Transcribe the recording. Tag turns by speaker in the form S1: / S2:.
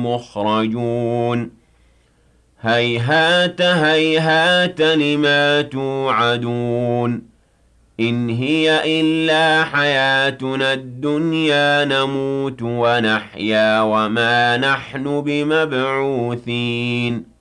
S1: لمخرجون هيهات هيهات لما توعدون إن هي إلا حياتنا الدنيا نموت ونحيا وما نحن بمبعوثين